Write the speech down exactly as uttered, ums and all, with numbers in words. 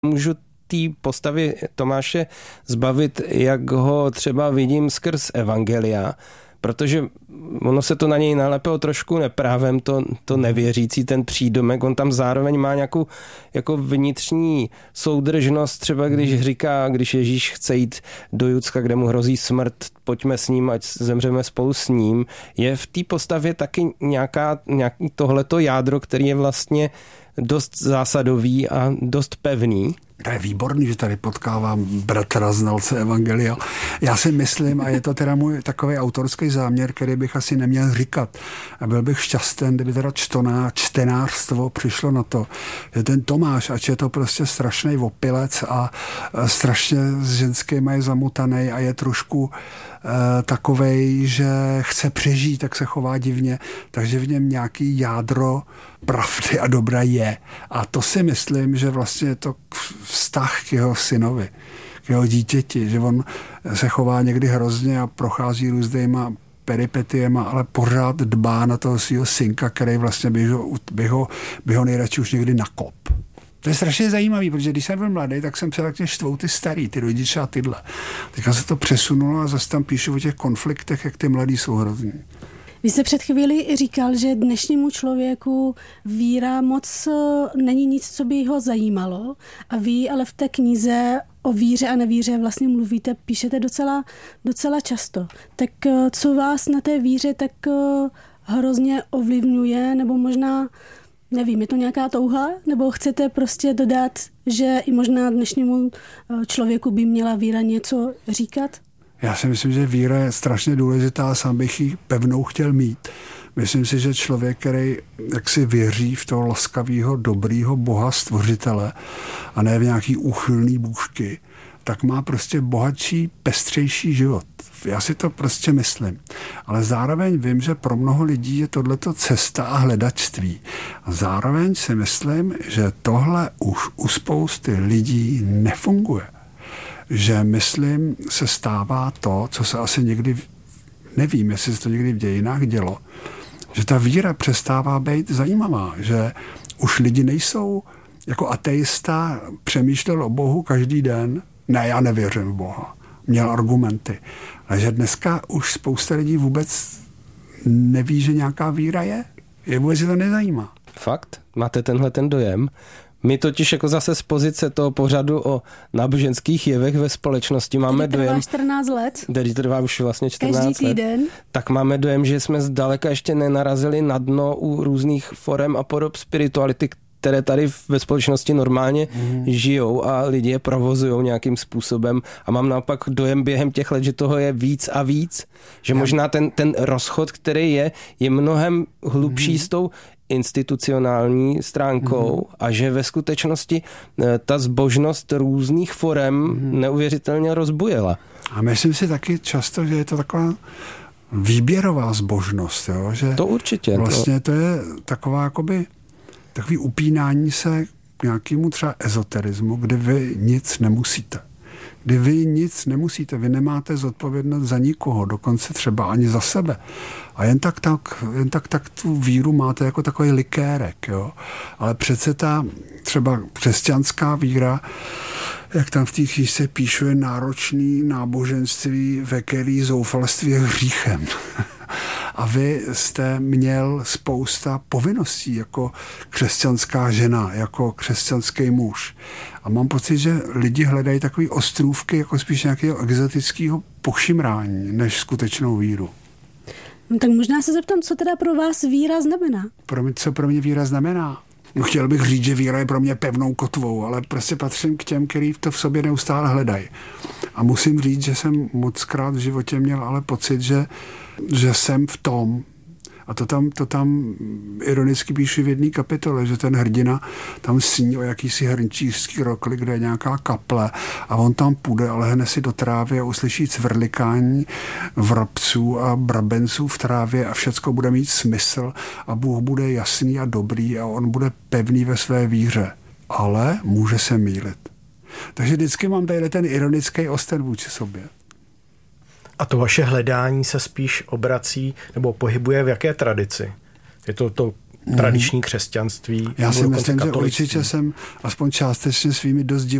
Můžu té postavy Tomáše zbavit, jak ho třeba vidím skrz evangelia, protože ono se to na něj nalepilo trošku neprávem, to, to nevěřící, ten přídomek. On tam zároveň má nějakou jako vnitřní soudržnost, třeba když říká, když Ježíš chce jít do Judska, kde mu hrozí smrt, pojďme s ním, ať zemřeme spolu s ním. Je v té postavě taky nějaká, nějaký tohleto jádro, který je vlastně dost zásadový a dost pevný. To je výborný, že tady potkávám bratra znalce evangelia. Já si myslím, a je to teda můj takový autorský záměr, který bych asi neměl říkat. A byl bych šťastný, kdyby teda čtoná, čtenářstvo přišlo na to, že ten Tomáš, ač je to prostě strašný opilec a strašně s ženskými je zamutaný a je trošku e, takovej, že chce přežít, tak se chová divně, takže v něm nějaký jádro pravdy a dobra je. A to si myslím, že vlastně je to vztah k jeho synovi, k jeho dítěti, že on se chová někdy hrozně a prochází různýma peripetiema, ale pořád dbá na toho svého synka, který vlastně by ho, by ho, by ho nejradši už někdy nakop. To je strašně zajímavý, protože když jsem byl mladý, tak jsem se tak štvou ty starý, ty rodiče a tyhle. Teďka se to přesunulo a zase tam píšu o těch konfliktech, jak ty mladí jsou hrozný. Vy jste před chvílí říkal, že dnešnímu člověku víra moc není nic, co by ho zajímalo, a vy ale v té knize o víře a nevíře vlastně mluvíte, píšete docela, docela často. Tak co vás na té víře tak hrozně ovlivňuje, nebo možná, nevím, je to nějaká touha, nebo chcete prostě dodat, že i možná dnešnímu člověku by měla víra něco říkat? Já si myslím, že víra je strašně důležitá, sám bych ji pevnou chtěl mít. Myslím si, že člověk, který jaksi věří v toho laskavého, dobrýho Boha stvořitele a ne v nějaký úchylný bůžky, tak má prostě bohatší, pestřejší život. Já si to prostě myslím. Ale zároveň vím, že pro mnoho lidí je tohleto cesta a hledačství. A zároveň si myslím, že tohle už u spousty lidí nefunguje. Že, myslím, se stává to, co se asi někdy, nevím, jestli se to někdy v dějinách dělo, že ta víra přestává být zajímavá, že už lidi nejsou, jako ateista přemýšlel o Bohu každý den, ne, já nevěřím v Boha, měl argumenty, ale že dneska už spousta lidí vůbec neví, že nějaká víra je, je vůbec se to nezajímá. Fakt? Máte tenhle ten dojem? My totiž jako zase z pozice toho pořadu o náboženských jevech ve společnosti máme dojem... dojem... čtrnáct let. Který trvá už vlastně čtrnáct let. Každý týden. Tak máme dojem, že jsme zdaleka ještě nenarazili na dno u různých forem a podob spirituality, které tady ve společnosti normálně mm. žijou a lidi je provozují nějakým způsobem. A mám naopak dojem během těch let, že toho je víc a víc. Že Já. možná ten, ten rozchod, který je, je mnohem hlubší mm. s tou institucionální stránkou mm. a že ve skutečnosti ta zbožnost různých forem mm. neuvěřitelně rozbujela. A myslím si taky často, že je to taková výběrová zbožnost. Jo? Že to určitě. Vlastně to je taková jakoby takový upínání se k nějakému třeba ezoterismu, kde vy nic nemusíte. Kdy vy nic nemusíte, vy nemáte zodpovědnost za nikoho, dokonce třeba ani za sebe. A jen tak, tak, jen tak, tak tu víru máte jako takový likérek. Jo? Ale přece ta třeba křesťanská víra, jak tam v té knížce píšu, je náročný náboženství, ve který zoufalství je hříchem. A vy jste měl spousta povinností jako křesťanská žena, jako křesťanský muž. A mám pocit, že lidi hledají takové ostrůvky jako spíš nějakého exotického pošimrání, než skutečnou víru. No, tak možná se zeptám, co teda pro vás víra znamená? Pro mě, co pro mě víra znamená? No, chtěl bych říct, že víra je pro mě pevnou kotvou, ale prostě patřím k těm, který to v sobě neustále hledají. A musím říct, že jsem mockrát v životě měl ale pocit, že, že jsem v tom, a to tam, to tam ironicky píšu v jedné kapitole, že ten hrdina tam sní o jakýsi hrnčířský rokli, kde je nějaká kaple a on tam půjde a lehne si do trávy a uslyší cvrlikání vrabců a brabenců v trávě a všecko bude mít smysl a Bůh bude jasný a dobrý a on bude pevný ve své víře. Ale může se mýlit. Takže vždycky mám tady ten ironický osten vůči sobě. A to vaše hledání se spíš obrací nebo pohybuje v jaké tradici? Je to to tradiční křesťanství. Já si myslím, že katolictví. určitě jsem aspoň částečně svými dost